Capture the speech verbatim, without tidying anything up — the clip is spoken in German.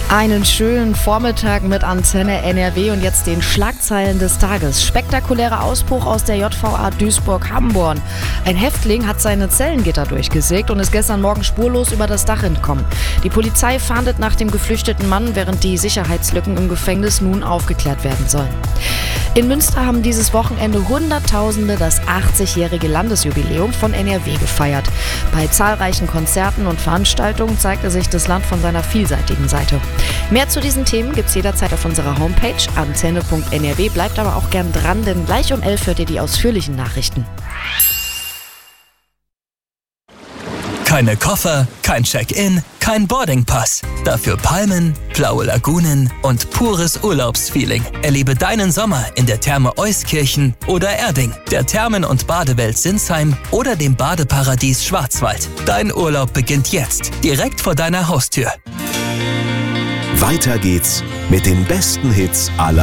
Einen schönen Vormittag mit Antenne N R W und jetzt den Schlagzeilen des Tages. Spektakulärer Ausbruch aus der J V A Duisburg-Hamborn. Ein Häftling hat seine Zellengitter durchgesägt und ist gestern Morgen spurlos über das Dach entkommen. Die Polizei fahndet nach dem geflüchteten Mann, während die Sicherheitslücken im Gefängnis nun aufgeklärt werden sollen. In Münster haben dieses Wochenende Hunderttausende das achtzigjährige Landesjubiläum von N R W gefeiert. Bei zahlreichen Konzerten und Veranstaltungen zeigte sich das Land von seiner vielseitigen Seite. Mehr zu diesen Themen gibt's jederzeit auf unserer Homepage antenne punkt n r w. Bleibt aber auch gern dran, denn gleich um elf hört ihr die ausführlichen Nachrichten. Keine Koffer, kein Check-in, kein Boardingpass. Dafür Palmen, blaue Lagunen und pures Urlaubsfeeling. Erlebe deinen Sommer in der Therme Euskirchen oder Erding, der Thermen- und Badewelt Sinsheim oder dem Badeparadies Schwarzwald. Dein Urlaub beginnt jetzt, direkt vor deiner Haustür. Weiter geht's mit den besten Hits aller